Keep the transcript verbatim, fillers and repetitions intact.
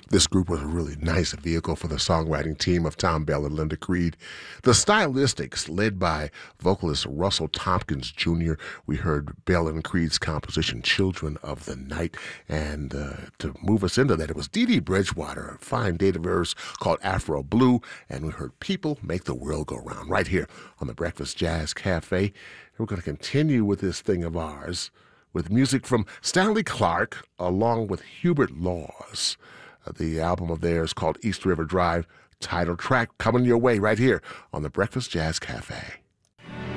This group was a really nice vehicle for the songwriting team of Tom Bell and Linda Creed. The Stylistics, led by vocalist Russell Tompkins Junior We heard Bell and Creed's composition, Children of the Night. And uh, to move us into that, it was Dee Dee Bridgewater, a fine date of hers called Afro Blue. And we heard People Make the World Go Round right here on the Breakfast Jazz Cafe. And we're going to continue with this thing of ours with music from Stanley Clarke along with Hubert Laws. The album of theirs called East River Drive, title track coming your way right here on the Breakfast Jazz Cafe.